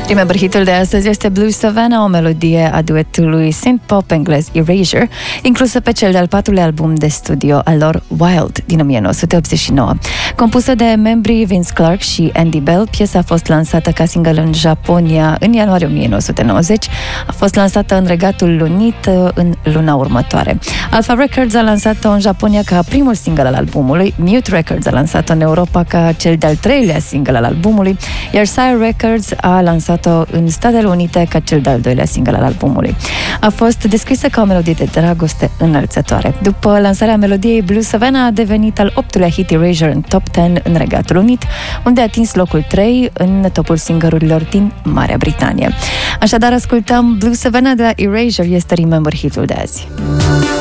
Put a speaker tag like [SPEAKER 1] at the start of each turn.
[SPEAKER 1] Remember, hitul de astăzi este Blue Savannah, o melodie a duetului synth-pop englez Erasure, inclusă pe cel de-al patrulea album de studio al lor, Wild, din 1989. Compusă de membrii Vince Clarke și Andy Bell, piesa a fost lansată ca single în Japonia în ianuarie 1990, a fost lansată în Regatul Unit în luna următoare. Alpha Records a lansat-o în Japonia ca primul single al albumului, Mute Records a lansat-o în Europa ca cel de-al treilea single al albumului, iar Sire Records a lansat-o în Statele Unite ca cel de-al doilea single al albumului. A fost descrisă ca o melodie de dragoste înălțătoare. După lansarea melodiei, Blue Savannah a devenit al 8-lea hit Erasure în top 10 în Regatul Unit, unde a atins locul 3 în topul single-urilor din Marea Britanie. Așadar, ascultăm Blue Savannah de la Erasure, este Remember hitul de azi.